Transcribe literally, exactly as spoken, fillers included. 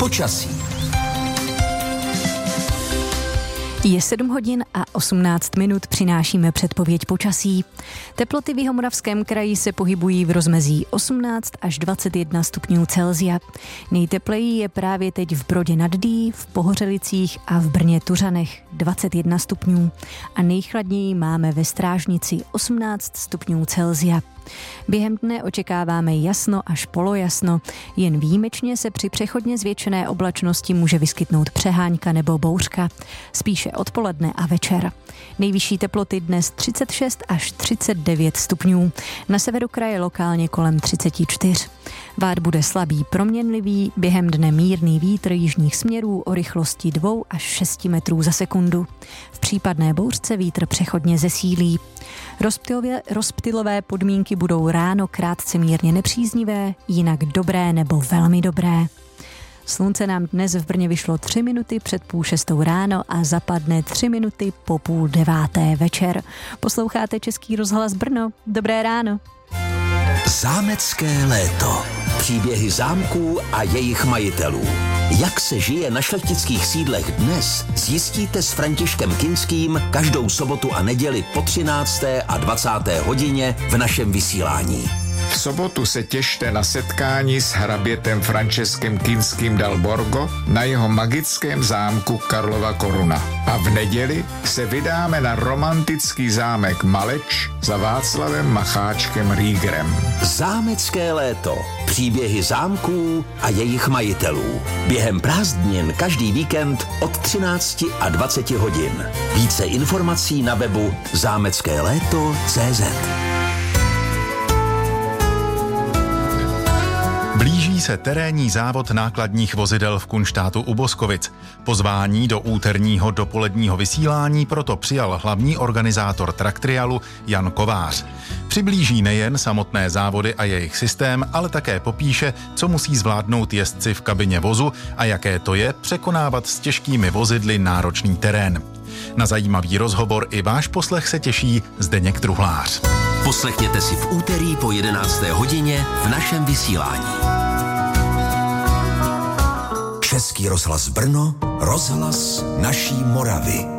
Počasí. Je sedm hodin a osmnáct minut, přinášíme předpověď počasí. Teploty v Jihomoravském kraji se pohybují v rozmezí osmnáct až dvacet jedna stupňů Celsia. Nejtepleji je právě teď v Brodě nad Dý, v Pohořelicích a v Brně Tuřanech dvacet jedna stupňů. A nejchladněji máme ve Strážnici osmnáct stupňů Celsia. Během dne očekáváme jasno až polojasno, jen výjimečně se při přechodně zvětšené oblačnosti může vyskytnout přeháňka nebo bouřka, spíše odpoledne a večer. Nejvyšší teploty dnes třicet šest až třicet devět stupňů, na severu kraje lokálně kolem třicet čtyři. Vát bude slabý proměnlivý, během dne mírný vítr jižních směrů o rychlosti dvě až šest metrů za sekundu. V případné bouřce vítr přechodně zesílí. Rozptylové, rozptylové podmínky budou ráno krátce mírně nepříznivé, jinak dobré nebo velmi dobré. Slunce nám dnes v Brně vyšlo tři minuty před půl šestou ráno a zapadne tři minuty po půl deváté večer. Posloucháte Český rozhlas Brno. Dobré ráno. Zámecké léto. Příběhy zámků a jejich majitelů. Jak se žije na šlechtických sídlech dnes, zjistíte s Františkem Kinským každou sobotu a neděli po třinácté a dvacáté hodině v našem vysílání. V sobotu se těšte na setkání s hrabětem Františkem Kinským dal Borgo na jeho magickém zámku Karlova Koruna. A v neděli se vydáme na romantický zámek Maleč za Václavem Macháčkem Rýgrem. Zámecké léto. Příběhy zámků a jejich majitelů. Během prázdnin každý víkend od třinácti a dvaceti hodin. Více informací na webu zámecké léto tečka cé zet. Blíží se terénní závod nákladních vozidel v Kunštátu u Boskovic. Pozvání do úterního dopoledního vysílání proto přijal hlavní organizátor Traktrialu Jan Kovář. Přiblíží nejen samotné závody a jejich systém, ale také popíše, co musí zvládnout jezdci v kabině vozu a jaké to je překonávat s těžkými vozidly náročný terén. Na zajímavý rozhovor i váš poslech se těší Zdeněk Truhlář. Poslechněte si v úterý po jedenácté hodině v našem vysílání. Český rozhlas Brno, rozhlas naší Moravy.